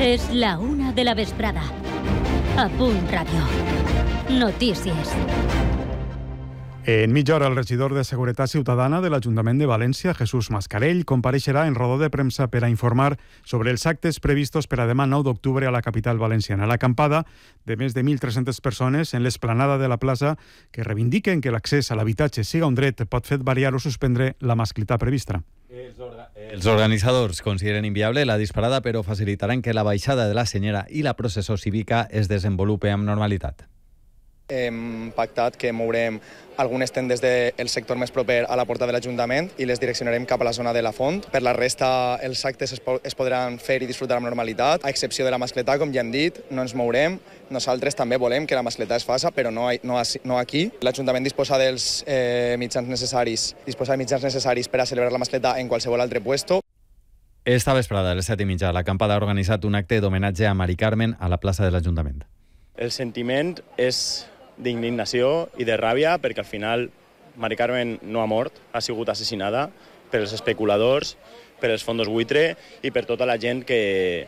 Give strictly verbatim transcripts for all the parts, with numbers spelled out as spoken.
És la una de la vesprada. A Punt Ràdio. Notícies. En mitja hora, el regidor de Seguretat Ciutadana de l'Ajuntament de València, Jesús Mascarell, compareixerà en rodó de premsa per a informar sobre els actes previstos per a demà nou d'octubre a la capital valenciana. L'acampada de més de mil tres-centes persones en l'esplanada de la plaça que reivindiquen que l'accés a l'habitatge siga un dret pot fer variar o suspendre la masclitat prevista. Els, orga els organitzadors consideren inviable la disparada, però facilitaran que la baixada de la senyera i la processó cívica es desenvolupe amb normalitat. Hem pactat que mourem algunes tendes del sector més proper a la porta de l'Ajuntament i les direccionarem cap a la zona de la Font. Per la resta, els actes es, po es podran fer i disfrutar amb normalitat, a excepció de la mascletà, com ja hem dit, no ens mourem. Nosaltres també volem que la mascletà es faça, però no, no, no aquí. L'Ajuntament disposa dels eh, mitjans necessaris, disposa de mitjans necessaris per a celebrar la mascletà en qualsevol altre puesto. Esta vesprada, a les set i mitja, l'acampada ha organitzat un acte d'homenatge a Mari Carmen a la plaça de l'Ajuntament. El sentiment és d'indignació i de ràbia perquè al final Mari Carmen no ha mort, ha sigut assassinada per els especuladors, per els fondos buitre i per tota la gent que,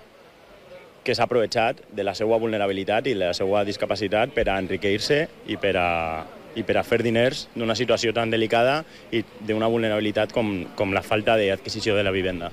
que s'ha aprovechat de la seva vulnerabilitat i la seva discapacitat per a enriquir-se i per a, i per a fer diners d'una situació tan delicada i d'una vulnerabilitat com, com la falta d'adquisició de la vivenda.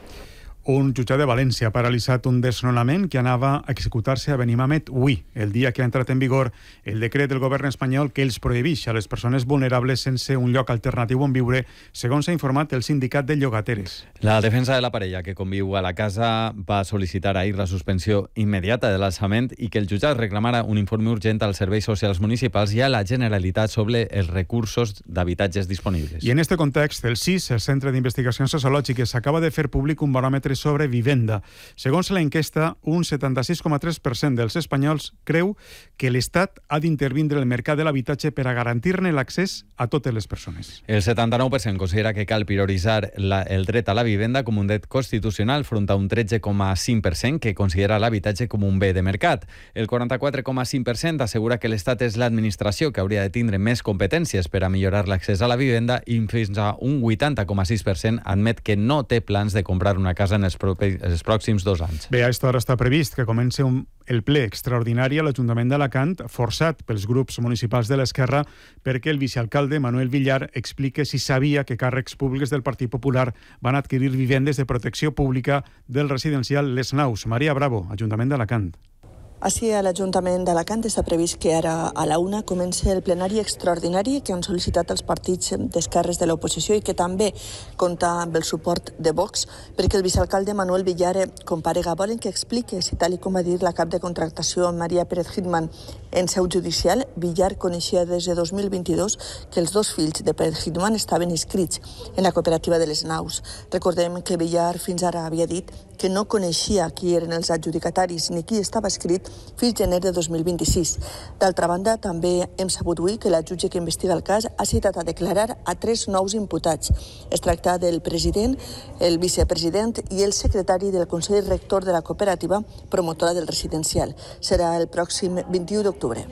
Un jutjat de València ha paralitzat un desnonament que anava a executar-se a Benimamet avui, el dia que ha entrat en vigor el decret del govern espanyol que els prohibeix a les persones vulnerables sense un lloc alternatiu on viure, segons s'ha informat el sindicat de llogateres. La defensa de la parella que conviu a la casa va sol·licitar ahir la suspensió immediata de l'alçament i que el jutjat reclamara un informe urgent als serveis socials municipals i a la Generalitat sobre els recursos d'habitatges disponibles. I en este context, el C I S, el Centre d'Investigacions Sociològiques, acaba de fer públic un baròmetre sobre vivenda. Segons la enquesta, un setanta-sis coma tres per cent dels espanyols creu que l'Estat ha d'intervindre el mercat de l'habitatge per a garantir-ne l'accés a totes les persones. El setanta-nou per cent considera que cal prioritzar la, el dret a la vivenda com un dret constitucional front a un tretze coma cinc per cent que considera l'habitatge com un bé de mercat. El quaranta-quatre coma cinc per cent assegura que l'Estat és l'administració que hauria de tindre més competències per a millorar l'accés a la vivenda i fins a un vuitanta coma sis per cent admet que no té plans de comprar una casa en els, propers, els pròxims dos anys. Bé, a aquesta hora està previst que comenci un, el ple extraordinari a l'Ajuntament d'Alacant, forçat pels grups municipals de l'Esquerra, perquè el vicealcalde Manuel Villar explique si sabia que càrrecs públics del Partit Popular van adquirir vivendes de protecció pública del residencial Les Naus. Maria Bravo, Ajuntament d'Alacant. Així, a l'Ajuntament d'Alacant està previst que ara a la una comenci el plenari extraordinari que han sol·licitat els partits d'esquerres de l'oposició i que també compta amb el suport de Vox perquè el vicealcalde Manuel Villar comparega. Volen que explique si, tal i com va dir la cap de contractació Maria Pérez Hitman en seu judicial, Villar coneixia des de dos mil vint-i-dos que els dos fills de Pérez Hitman estaven inscrits en la cooperativa de Les Naus. Recordem que Villar fins ara havia dit que no coneixia qui eren els adjudicataris ni qui estava escrit fins gener de dos mil vint-i-sis. D'altra banda, també hem sabut avui que la jutge que investiga el cas ha citat a declarar a tres nous imputats. Es tracta del president, el vicepresident i el secretari del Consell Rector de la cooperativa promotora del residencial. Serà el pròxim vint-i-u d'octubre.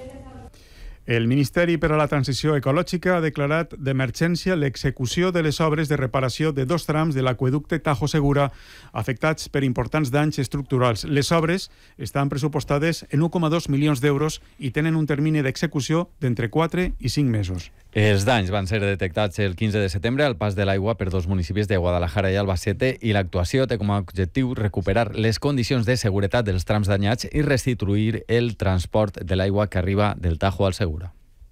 El Ministeri per a la Transició Ecològica ha declarat d'emergència l'execució de les obres de reparació de dos trams de l'aqüeducte Tajo Segura afectats per importants danys estructurals. Les obres estan pressupostades en un coma dos milions d'euros i tenen un termini d'execució d'entre quatre i cinc mesos. Els danys van ser detectats el quinze de setembre al pas de l'aigua per dos municipis de Guadalajara i Albacete i l'actuació té com a objectiu recuperar les condicions de seguretat dels trams danyats i restituir el transport de l'aigua que arriba del Tajo al Segura.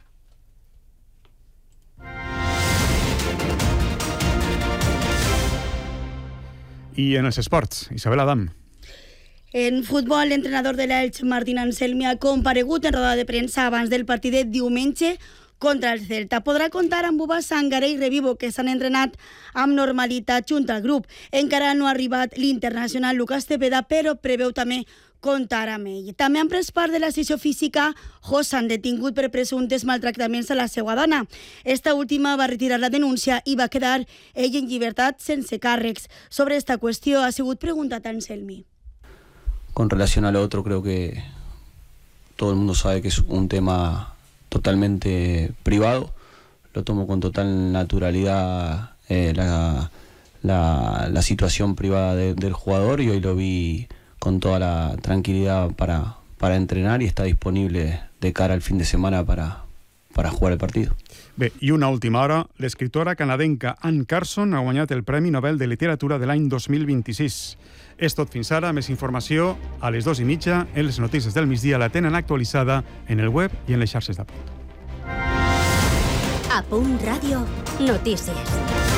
I en els esports, Isabel Adam. En futbol, l'entrenador de l'Elx, Martín Anselmi, ha comparegut en roda de premsa abans del partit de diumenge contra el Celta. Podrà comptar amb Buba Sangare i Revivo, que s'han entrenat amb normalitat junt al grup. Encara no ha arribat l'internacional Lucas Cepeda, però preveu també comptar amb ell. També han pres part de la sessió física Josan, detingut per presumptes maltractaments a la seva dona. Esta última va retirar la denúncia i va quedar ell en llibertat sense càrrecs. Sobre esta qüestió ha sigut preguntat a Anselmi. Con relación a lo otro, creo que todo el mundo sabe que es un tema totalmente privado. Lo tomo con total naturalidad eh, la, la, la situación privada de, del jugador y hoy lo vi con toda la tranquilidad para, para entrenar y está disponible de cara al fin de semana para, para jugar el partido. Bé, i una última hora, l'escriptora canadenca Anne Carson ha guanyat el Premi Nobel de Literatura de l'any dos mil vint-i-sis. És tot fins ara. Més informació a les dues i mitja. En les notícies del migdia la tenen actualitzada en el web i en les xarxes d'Apunt. Apunt Ràdio, notícies.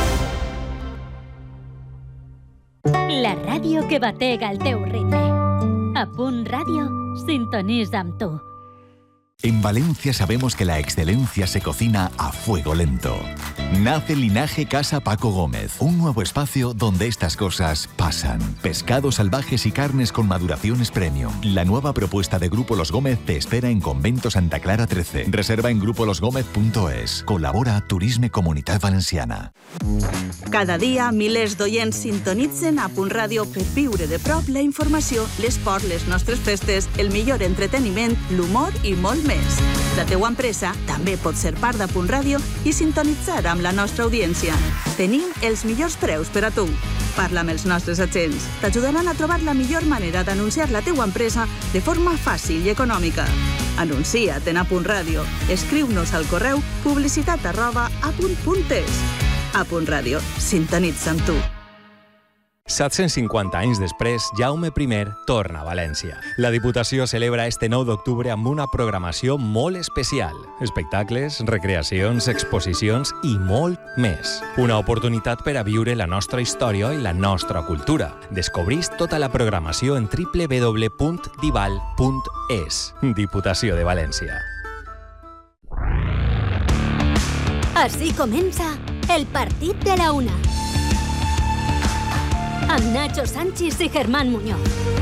La ràdio que batega el teu ritme. Apunt Ràdio, sintonitza amb tu. En Valencia sabemos que la excelencia se cocina a fuego lento. Nace Linaje Casa Paco Gómez, un nuevo espacio donde estas cosas pasan. Pescados salvajes y carnes con maduraciones premium. La nueva propuesta de Grupo Los Gómez te espera en Convento Santa Clara trece. Reserva en grupo los gómez punto es. Colabora Turisme Comunitat Valenciana. Cada dia, milers d'oients sintonitzen a Punt Ràdio per viure de prop la informació, l'esport, les nostres festes, el millor entreteniment, l'humor i molt més. La teua empresa també pot ser part de Punt Ràdio i sintonitzar amb la nostra audiència. Tenim els millors preus per a tu. Parla amb els nostres agents. T'ajudaran a trobar la millor manera d'anunciar la teua empresa de forma fàcil i econòmica. Anuncia't en Apunt Ràdio. Escriu-nos al correu publicitat arroba apunt punt es. Apunt Ràdio. Sintonitza amb tu. set-cents cinquanta anys després, Jaume primer torna a València. La Diputació celebra este nou d'octubre amb una programació molt especial. Espectacles, recreacions, exposicions i molt més. Una oportunitat per a viure la nostra història i la nostra cultura. Descobrís tota la programació en w w w punt dival punt es. Diputació de València. Así comença el partit de la una. Amb Nacho Sánchez i Germán Muñoz.